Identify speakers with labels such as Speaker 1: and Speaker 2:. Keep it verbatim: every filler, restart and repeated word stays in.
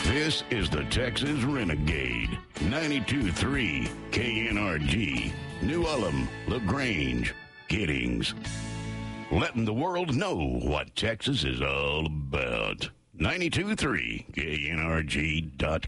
Speaker 1: This is the Texas Renegade, ninety-two point three K N R G, New Ulm, LaGrange, Giddings. Letting the world know what Texas is all about. ninety-two point three K N R G dot